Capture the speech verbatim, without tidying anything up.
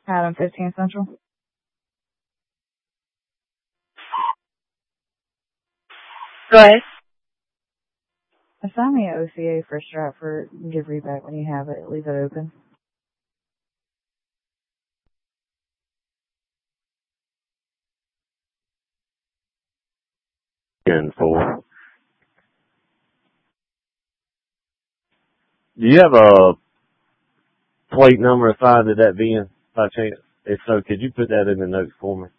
Adam fifteen Central. Go ahead. Assign me an O C A for Stratford. Give readback when you have it. Leave it open. ten four. Do you have a plate number assigned to that van by chance? If so, could you put that in the notes for me?